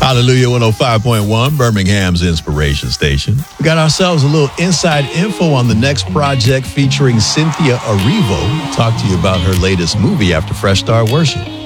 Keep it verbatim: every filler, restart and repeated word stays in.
Hallelujah one oh five point one, Birmingham's inspiration station. We got ourselves a little inside info on the next project featuring Cynthia Erivo. Talk to you about her latest movie after Fresh Start Worship.